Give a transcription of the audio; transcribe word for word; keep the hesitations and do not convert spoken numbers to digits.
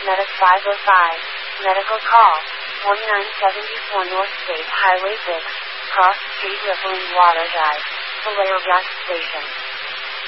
Medic five oh five, medical call, one nine seven four North State Highway six, Cross Street Rippling Water Drive, Vallejo Gas Station.